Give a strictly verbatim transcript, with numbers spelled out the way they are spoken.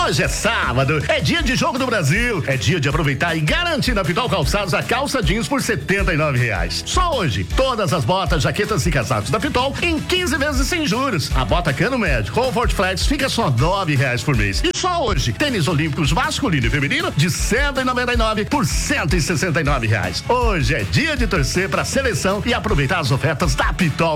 Hoje é sábado, é dia de jogo do Brasil, é dia de aproveitar e garantir na Pitol Calçados a calça jeans por setenta e nove reais. Só hoje, todas as botas, jaquetas e casacos da Pitol em quinze vezes sem juros. A bota Cano Médio Comfort Flex fica só nove reais por mês. E só hoje, tênis olímpicos masculino e feminino de cento e noventa e nove por cento e sessenta e nove reais. Hoje é dia de torcer pra seleção e aproveitar as ofertas da Pitol